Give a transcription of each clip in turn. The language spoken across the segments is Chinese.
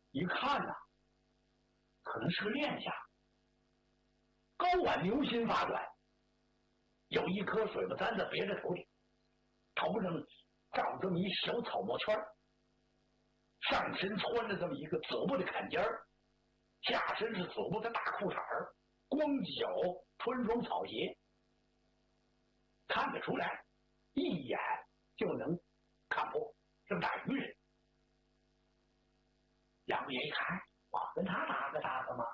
一看呐，可能是个练家，高挽流心发短，有一颗水不簪子别着头顶，头上罩这么一小草帽圈，上身穿着这么一个紫布的坎肩儿，下身是紫布的大裤衩儿，光脚穿双草鞋，看得出来，一眼就能看破这么大鱼人。杨五爷一看，我跟他打个打个嘛。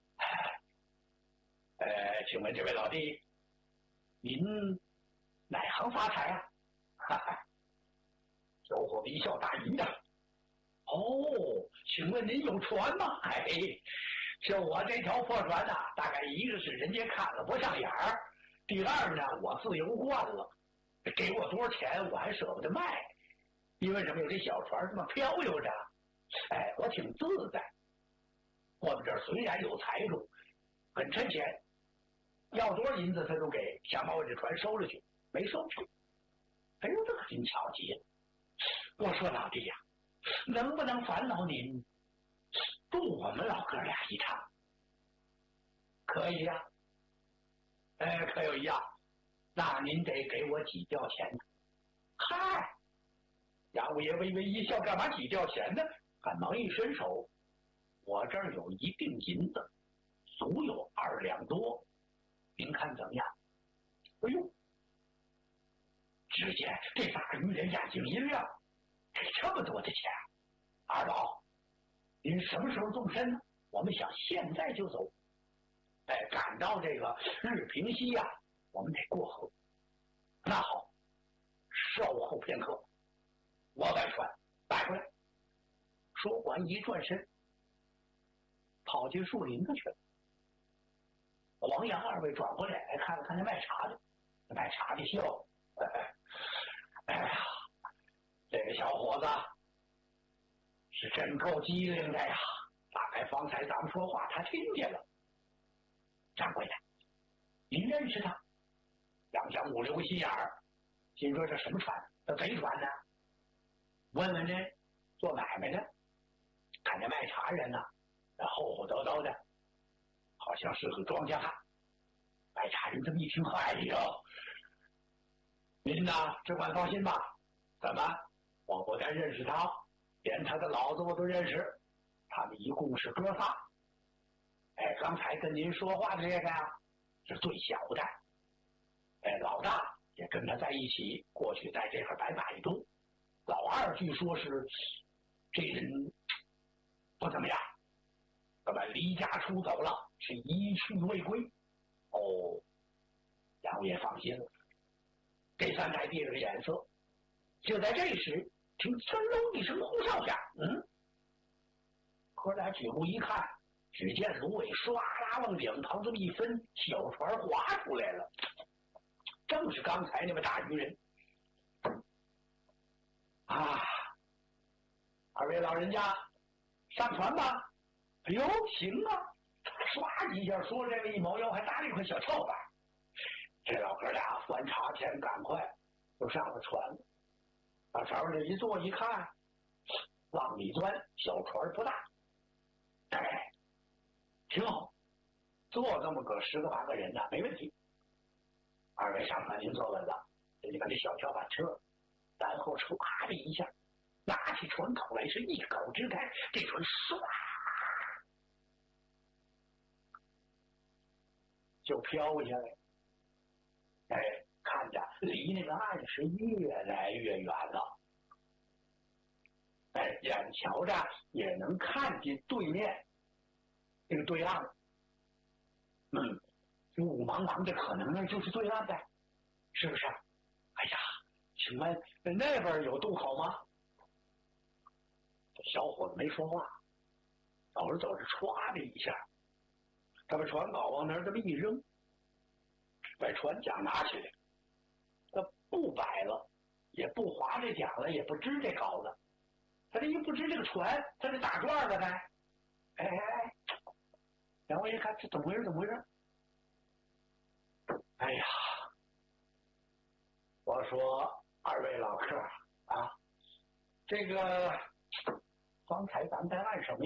请问这位老弟，您哪行发财啊？哈哈，小伙子一笑，打鱼的。哦，请问您有船吗？就我这条破船呐，大概一个是人家看了不上眼儿，第二呢，我自由惯了，给我多少钱我还舍不得卖，因为什么？有这小船这么飘悠着，我挺自在。我们这儿虽然有财主，很趁钱，要多少银子他都给，想把我这船收了去，没收去。哎呦，这可真巧极了！我说老弟呀，能不能烦劳您助我们老哥俩一趟？可以呀，可以呀，那您得给我几吊钱呢？嗨，杨五爷微微一笑，干嘛几吊钱呢？赶忙一伸手，我这儿有一锭银子，足有2两多，您看怎么样？哎呦，只见这大鱼人眼睛一亮，这么多的钱，二老，您什么时候动身呢？我们想现在就走。赶到这个日平西呀，我们得过河。那好，稍后片刻，我把船带回来。说完一转身，跑进树林子去了。王杨二位转过脸来看了看那卖茶的，卖茶的笑，哎呀，这个小伙子是真够机灵的呀！大概方才咱们说话他听见了。掌柜的，您认识他？杨小五留个心眼儿，心说这什么船？这贼船呢？问问这做买卖的，看这卖茶人呢，厚厚道道的，好像是个庄稼汉。卖茶人这么一听，哎呀，您呐，只管放心吧。怎么，我不但认识他，连他的老子我都认识。他们一共是哥仨。刚才跟您说话的这个呀，是最小的。老大也跟他在一起，过去在这块摆摆渡。老二据说是这人不怎么样，那么离家出走了，是一去未归。哦，杨五爷放心了。这三台递了个眼色。就在这时，听噌隆一声呼哨响，哥俩举目一看，只见芦苇唰啦往两旁这么一分，小船划出来了，正是刚才那位大鱼人。啊，二位老人家上船吧。哎呦，行啊！唰一下说这个一毛腰，还搭了一块小跳板。这老哥俩翻茶前赶快就上了船了。把船上一坐一看，往里钻，小船不大，挺好，坐这么个10个8个人呢，没问题。二位上船您坐稳了，这就把这小跳板撤了，然后唰的一下拿起船口来，是一口支开，这船唰就飘下来。看着离那个岸是越来越远了。眼瞧着也能看见对面那个对岸。雾茫茫的，可能那就是对岸呗，是不是？哎呀，请问那边有渡口吗？这小伙子没说话，走着走着，歘的一下，他把船镐往那儿这么一扔，把船桨拿起来，他不摆了，也不划这桨了，也不支这镐了，他这一不支这个船，他这打转了呗。然后一看，这怎么回事？怎么回事？哎呀，我说二位老客啊，这个方才咱们在岸上没